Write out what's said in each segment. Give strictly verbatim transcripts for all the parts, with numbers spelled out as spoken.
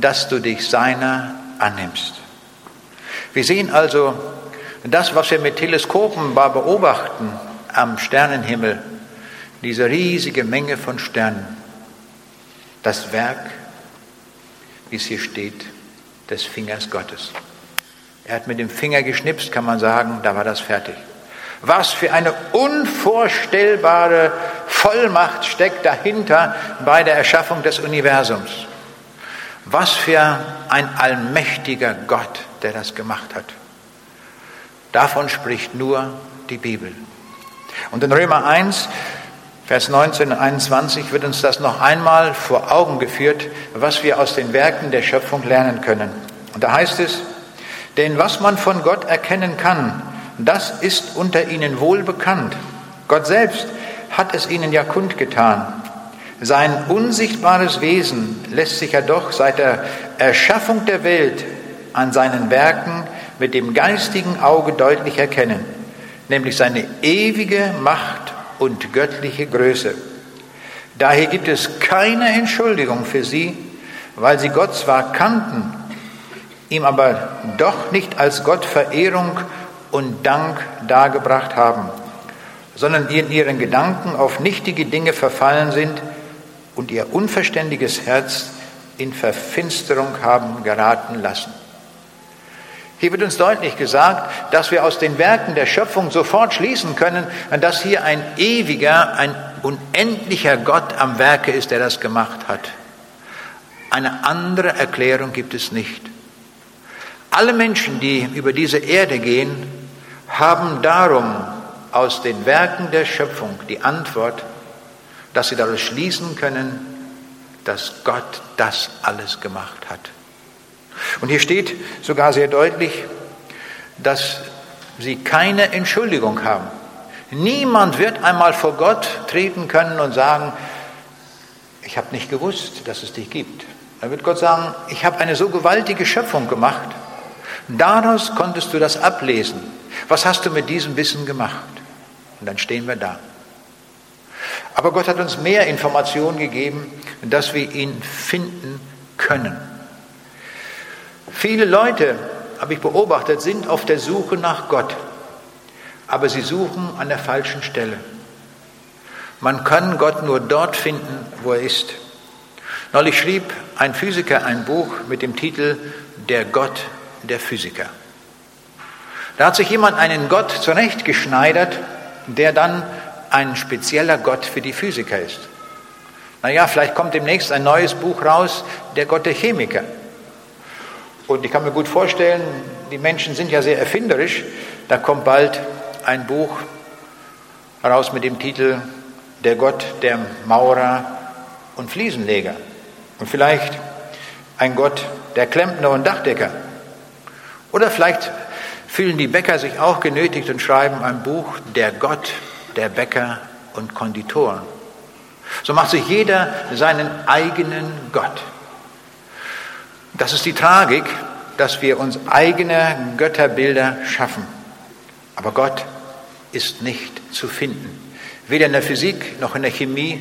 dass du dich seiner annimmst. Wir sehen also das, was wir mit Teleskopen beobachten am Sternenhimmel, diese riesige Menge von Sternen, das Werk, wie es hier steht, des Fingers Gottes. Er hat mit dem Finger geschnipst, kann man sagen, da war das fertig. Was für eine unvorstellbare Vollmacht steckt dahinter bei der Erschaffung des Universums. Was für ein allmächtiger Gott, der das gemacht hat. Davon spricht nur die Bibel. Und in Römer eins, Vers neunzehn und einundzwanzig wird uns das noch einmal vor Augen geführt, was wir aus den Werken der Schöpfung lernen können. Und da heißt es, denn was man von Gott erkennen kann, das ist unter ihnen wohl bekannt. Gott selbst hat es ihnen ja kundgetan. Sein unsichtbares Wesen lässt sich ja doch seit der Erschaffung der Welt an seinen Werken mit dem geistigen Auge deutlich erkennen, nämlich seine ewige Macht und göttliche Größe. Daher gibt es keine Entschuldigung für sie, weil sie Gott zwar kannten, ihm aber doch nicht als Gott Verehrung und Dank dargebracht haben, sondern in ihren Gedanken auf nichtige Dinge verfallen sind und ihr unverständiges Herz in Verfinsterung haben geraten lassen. Hier wird uns deutlich gesagt, dass wir aus den Werken der Schöpfung sofort schließen können, dass hier ein ewiger, ein unendlicher Gott am Werke ist, der das gemacht hat. Eine andere Erklärung gibt es nicht. Alle Menschen, die über diese Erde gehen, haben darum aus den Werken der Schöpfung die Antwort, dass sie daraus schließen können, dass Gott das alles gemacht hat. Und hier steht sogar sehr deutlich, dass sie keine Entschuldigung haben. Niemand wird einmal vor Gott treten können und sagen, ich habe nicht gewusst, dass es dich gibt. Dann wird Gott sagen, ich habe eine so gewaltige Schöpfung gemacht. Daraus konntest du das ablesen. Was hast du mit diesem Wissen gemacht? Und dann stehen wir da. Aber Gott hat uns mehr Informationen gegeben, dass wir ihn finden können. Viele Leute, habe ich beobachtet, sind auf der Suche nach Gott. Aber sie suchen an der falschen Stelle. Man kann Gott nur dort finden, wo er ist. Neulich schrieb ein Physiker ein Buch mit dem Titel Der Gott der Physiker. Da hat sich jemand einen Gott zurechtgeschneidert, der dann ein spezieller Gott für die Physiker ist. Naja, vielleicht kommt demnächst ein neues Buch raus, der Gott der Chemiker. Und ich kann mir gut vorstellen, die Menschen sind ja sehr erfinderisch, da kommt bald ein Buch raus mit dem Titel Der Gott der Maurer und Fliesenleger. Und vielleicht ein Gott der Klempner und Dachdecker. Oder vielleicht fühlen die Bäcker sich auch genötigt und schreiben ein Buch, der Gott der Bäcker und Konditoren. So macht sich jeder seinen eigenen Gott. Das ist die Tragik, dass wir uns eigene Götterbilder schaffen. Aber Gott ist nicht zu finden. Weder in der Physik, noch in der Chemie,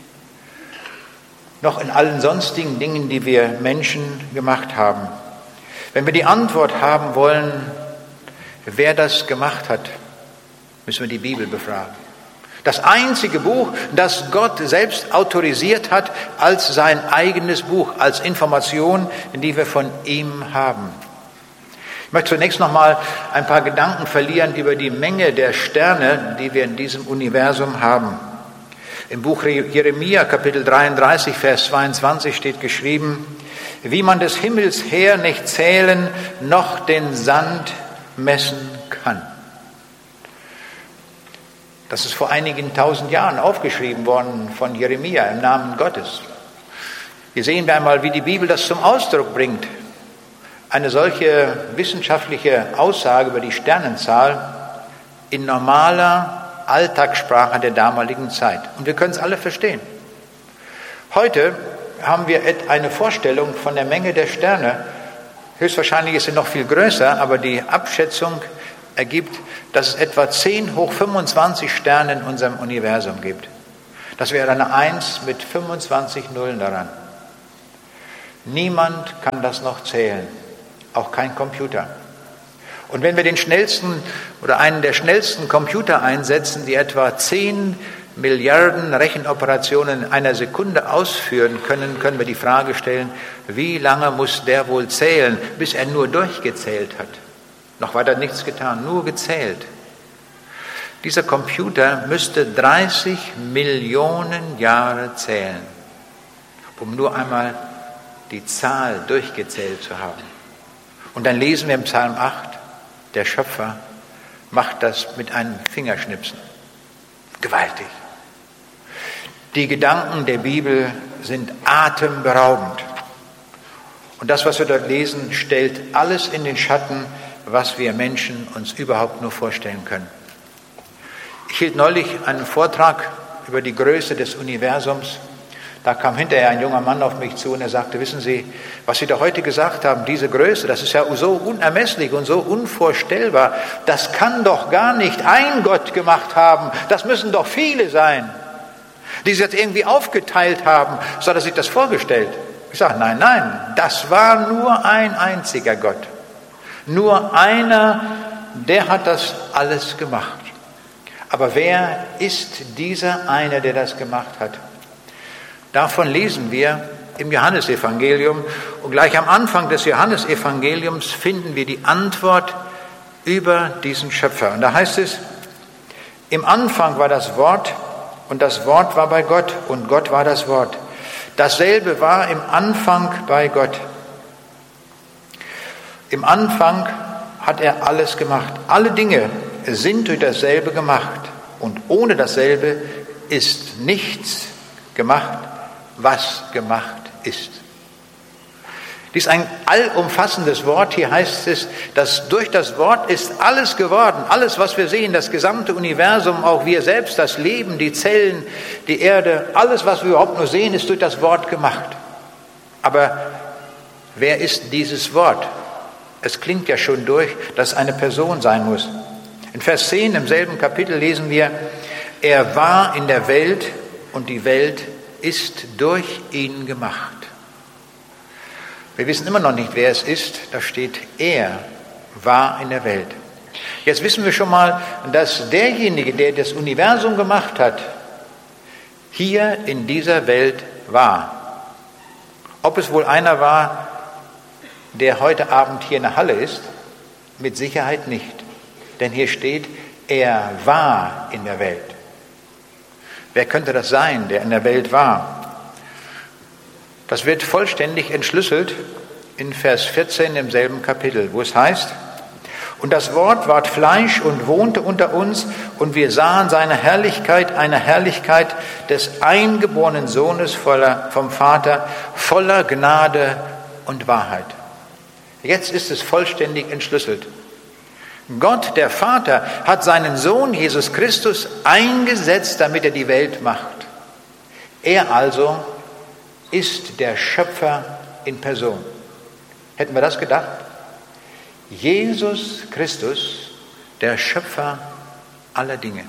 noch in allen sonstigen Dingen, die wir Menschen gemacht haben. Wenn wir die Antwort haben wollen, wer das gemacht hat, müssen wir die Bibel befragen. Das einzige Buch, das Gott selbst autorisiert hat als sein eigenes Buch, als Information, die wir von ihm haben. Ich möchte zunächst noch mal ein paar Gedanken verlieren über die Menge der Sterne, die wir in diesem Universum haben. Im Buch Jeremia, Kapitel dreiunddreißig, Vers zweiundzwanzig steht geschrieben, wie man des Himmels her nicht zählen, noch den Sand messen kann. Das ist vor einigen tausend Jahren aufgeschrieben worden von Jeremia im Namen Gottes. Hier sehen wir einmal, wie die Bibel das zum Ausdruck bringt. Eine solche wissenschaftliche Aussage über die Sternenzahl in normaler Alltagssprache der damaligen Zeit. Und wir können es alle verstehen. Heute haben wir eine Vorstellung von der Menge der Sterne. Höchstwahrscheinlich ist sie noch viel größer, aber die Abschätzung ergibt, dass es etwa zehn hoch fünfundzwanzig Sterne in unserem Universum gibt. Das wäre eine eins mit fünfundzwanzig Nullen daran. Niemand kann das noch zählen, auch kein Computer. Und wenn wir den schnellsten oder einen der schnellsten Computer einsetzen, die etwa zehn Milliarden Rechenoperationen in einer Sekunde ausführen können, können wir die Frage stellen, wie lange muss der wohl zählen, bis er nur durchgezählt hat? Noch weiter nichts getan, nur gezählt. Dieser Computer müsste dreißig Millionen Jahre zählen, um nur einmal die Zahl durchgezählt zu haben. Und dann lesen wir im Psalm acht, der Schöpfer macht das mit einem Fingerschnipsen. Gewaltig. Die Gedanken der Bibel sind atemberaubend. Und das, was wir dort lesen, stellt alles in den Schatten, was wir Menschen uns überhaupt nur vorstellen können. Ich hielt neulich einen Vortrag über die Größe des Universums. Da kam hinterher ein junger Mann auf mich zu und er sagte, wissen Sie, was Sie da heute gesagt haben, diese Größe, das ist ja so unermesslich und so unvorstellbar. Das kann doch gar nicht ein Gott gemacht haben. Das müssen doch viele sein, die Sie jetzt irgendwie aufgeteilt haben. So hat er sich das vorgestellt. Ich sage, nein, nein, das war nur ein einziger Gott. Nur einer, der hat das alles gemacht. Aber wer ist dieser eine, der das gemacht hat? Davon lesen wir im Johannesevangelium. Und gleich am Anfang des Johannesevangeliums finden wir die Antwort über diesen Schöpfer. Und da heißt es, im Anfang war das Wort und das Wort war bei Gott und Gott war das Wort. Dasselbe war im Anfang bei Gott. Im Anfang hat er alles gemacht. Alle Dinge sind durch dasselbe gemacht. Und ohne dasselbe ist nichts gemacht, was gemacht ist. Dies ist ein allumfassendes Wort. Hier heißt es, dass durch das Wort ist alles geworden. Alles, was wir sehen, das gesamte Universum, auch wir selbst, das Leben, die Zellen, die Erde, alles, was wir überhaupt nur sehen, ist durch das Wort gemacht. Aber wer ist dieses Wort? Es klingt ja schon durch, dass es eine Person sein muss. In Vers zehn im selben Kapitel lesen wir, er war in der Welt und die Welt ist durch ihn gemacht. Wir wissen immer noch nicht, wer es ist. Da steht, er war in der Welt. Jetzt wissen wir schon mal, dass derjenige, der das Universum gemacht hat, hier in dieser Welt war. Ob es wohl einer war, der heute Abend hier in der Halle ist? Mit Sicherheit nicht. Denn hier steht, er war in der Welt. Wer könnte das sein, der in der Welt war? Das wird vollständig entschlüsselt in Vers vierzehn im selben Kapitel, wo es heißt, und das Wort ward Fleisch und wohnte unter uns, und wir sahen seine Herrlichkeit, eine Herrlichkeit des eingeborenen Sohnes voller, vom Vater, voller Gnade und Wahrheit. Jetzt ist es vollständig entschlüsselt. Gott, der Vater, hat seinen Sohn Jesus Christus eingesetzt, damit er die Welt macht. Er also ist der Schöpfer in Person. Hätten wir das gedacht? Jesus Christus, der Schöpfer aller Dinge.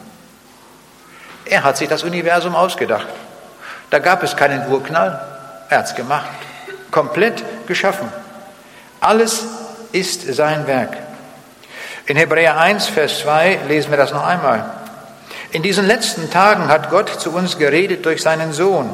Er hat sich das Universum ausgedacht. Da gab es keinen Urknall. Er hat es gemacht. Komplett geschaffen. Alles ist sein Werk. In Hebräer eins, Vers zwei lesen wir das noch einmal. In diesen letzten Tagen hat Gott zu uns geredet durch seinen Sohn.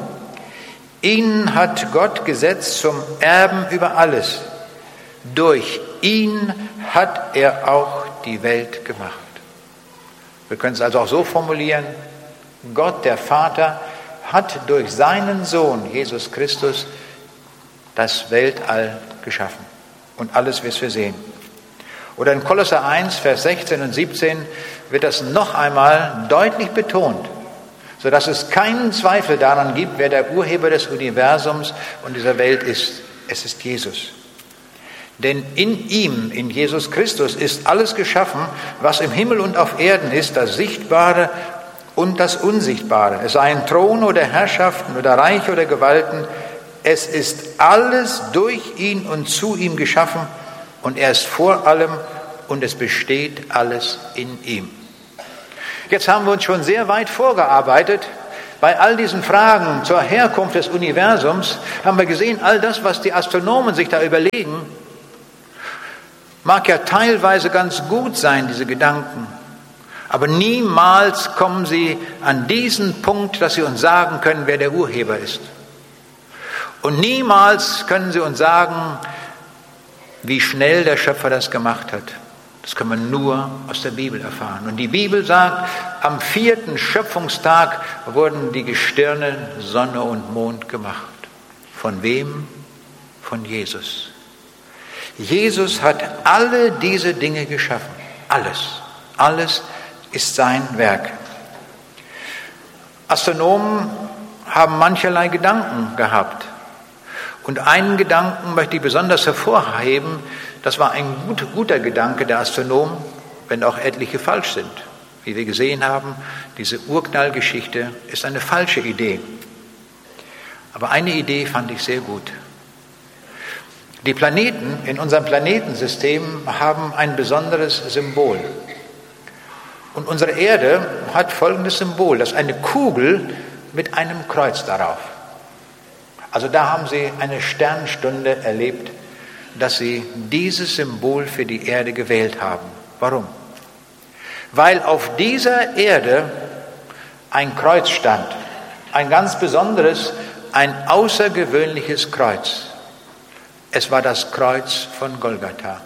Ihn hat Gott gesetzt zum Erben über alles. Durch ihn hat er auch die Welt gemacht. Wir können es also auch so formulieren, Gott, der Vater, hat durch seinen Sohn, Jesus Christus, das Weltall geschaffen. Und alles, was wir sehen. Oder in Kolosser eins, Vers sechzehn und siebzehn wird das noch einmal deutlich betont, sodass es keinen Zweifel daran gibt, wer der Urheber des Universums und dieser Welt ist. Es ist Jesus. Denn in ihm, in Jesus Christus, ist alles geschaffen, was im Himmel und auf Erden ist, das Sichtbare und das Unsichtbare. Es seien Throne oder Herrschaften oder Reiche oder Gewalten. Es ist alles durch ihn und zu ihm geschaffen und er ist vor allem und es besteht alles in ihm. Jetzt haben wir uns schon sehr weit vorgearbeitet, Bei all diesen Fragen zur Herkunft des Universums haben wir gesehen, all das, was die Astronomen sich da überlegen, mag ja teilweise ganz gut sein, diese Gedanken. Aber niemals kommen sie an diesen Punkt, dass sie uns sagen können, wer der Urheber ist. Und niemals können sie uns sagen, wie schnell der Schöpfer das gemacht hat. Das kann man nur aus der Bibel erfahren. Und die Bibel sagt, am vierten Schöpfungstag wurden die Gestirne, Sonne und Mond gemacht. Von wem? Von Jesus. Jesus hat alle diese Dinge geschaffen. Alles. Alles ist sein Werk. Astronomen haben mancherlei Gedanken gehabt. Und einen Gedanken möchte ich besonders hervorheben, das war ein gut, guter Gedanke der Astronomen, wenn auch etliche falsch sind. Wie wir gesehen haben, diese Urknallgeschichte ist eine falsche Idee. Aber eine Idee fand ich sehr gut. Die Planeten in unserem Planetensystem haben ein besonderes Symbol. Und unsere Erde hat folgendes Symbol, das ist eine Kugel mit einem Kreuz darauf. Also da haben sie eine Sternstunde erlebt, dass sie dieses Symbol für die Erde gewählt haben. Warum? Weil auf dieser Erde ein Kreuz stand, ein ganz besonderes, ein außergewöhnliches Kreuz. Es war das Kreuz von Golgatha.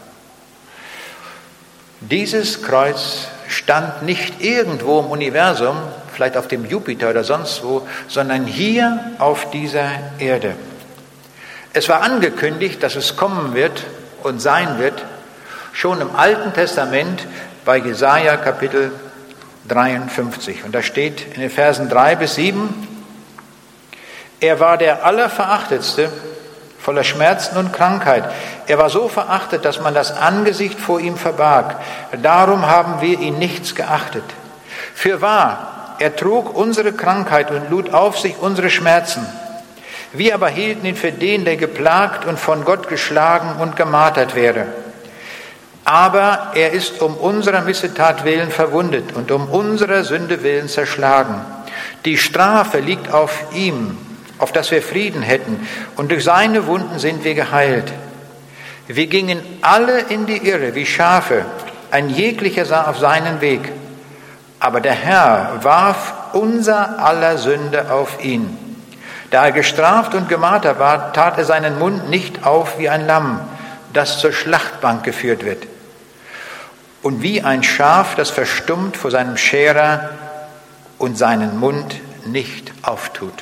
Dieses Kreuz stand nicht irgendwo im Universum, vielleicht auf dem Jupiter oder sonst wo, sondern hier auf dieser Erde. Es war angekündigt, dass es kommen wird und sein wird, schon im Alten Testament bei Jesaja Kapitel dreiundfünfzig. Und da steht in den Versen drei bis sieben, er war der Allerverachtetste, voller Schmerzen und Krankheit. Er war so verachtet, dass man das Angesicht vor ihm verbarg. Darum haben wir ihn nichts geachtet. Fürwahr, er trug unsere Krankheit und lud auf sich unsere Schmerzen. Wir aber hielten ihn für den, der geplagt und von Gott geschlagen und gemartert wäre. Aber er ist um unserer Missetat willen verwundet und um unserer Sünde willen zerschlagen. Die Strafe liegt auf ihm, auf dass wir Frieden hätten, und durch seine Wunden sind wir geheilt. Wir gingen alle in die Irre wie Schafe, ein jeglicher sah auf seinen Weg. Aber der Herr warf unser aller Sünde auf ihn. Da er gestraft und gemartert war, tat er seinen Mund nicht auf wie ein Lamm, das zur Schlachtbank geführt wird. Und wie ein Schaf, das verstummt vor seinem Scherer und seinen Mund nicht auftut.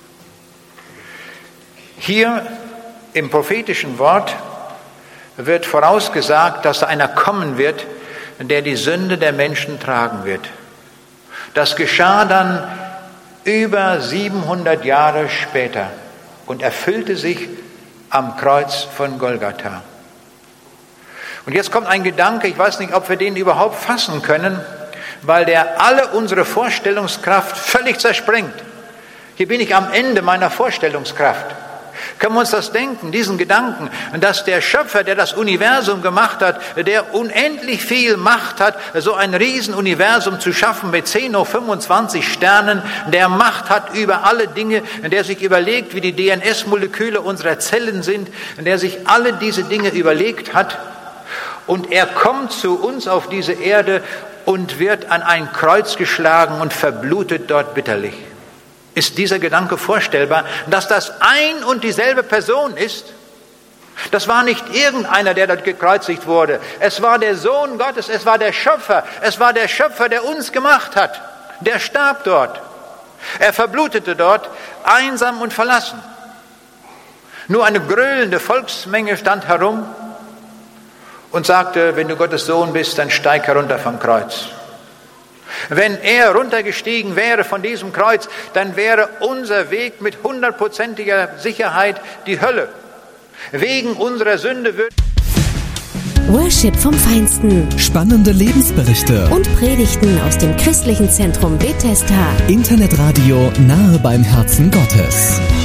Hier im prophetischen Wort wird vorausgesagt, dass da einer kommen wird, der die Sünde der Menschen tragen wird. Das geschah dann über siebenhundert Jahre später und erfüllte sich am Kreuz von Golgatha. Und jetzt kommt ein Gedanke, ich weiß nicht, ob wir den überhaupt fassen können, weil der alle unsere Vorstellungskraft völlig zersprengt. Hier bin ich am Ende meiner Vorstellungskraft. Können wir uns das denken, diesen Gedanken, dass der Schöpfer, der das Universum gemacht hat, der unendlich viel Macht hat, so ein Riesenuniversum zu schaffen mit zehn hoch fünfundzwanzig Sternen, der Macht hat über alle Dinge, der sich überlegt, wie die D N S-Moleküle unserer Zellen sind, der sich alle diese Dinge überlegt hat, und er kommt zu uns auf diese Erde und wird an ein Kreuz geschlagen und verblutet dort bitterlich. Ist dieser Gedanke vorstellbar, dass das ein und dieselbe Person ist? Das war nicht irgendeiner, der dort gekreuzigt wurde. Es war der Sohn Gottes, es war der Schöpfer. Es war der Schöpfer, der uns gemacht hat. Der starb dort. Er verblutete dort, einsam und verlassen. Nur eine gröhlende Volksmenge stand herum und sagte, wenn du Gottes Sohn bist, dann steig herunter vom Kreuz. Wenn er runtergestiegen wäre von diesem Kreuz, dann wäre unser Weg mit hundertprozentiger Sicherheit die Hölle. Wegen unserer Sünde wird Worship vom Feinsten. Spannende Lebensberichte und Predigten aus dem christlichen Zentrum Bethesda. Internetradio nahe beim Herzen Gottes.